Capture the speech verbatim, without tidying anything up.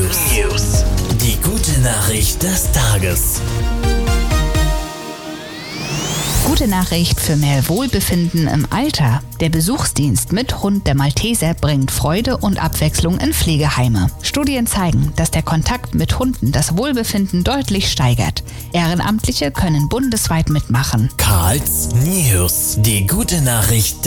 News. Die gute Nachricht des Tages. Gute Nachricht für mehr Wohlbefinden im Alter. Der Besuchsdienst mit Hund der Malteser bringt Freude und Abwechslung in Pflegeheime. Studien zeigen, dass der Kontakt mit Hunden das Wohlbefinden deutlich steigert. Ehrenamtliche können bundesweit mitmachen. Karls News. Die gute Nachricht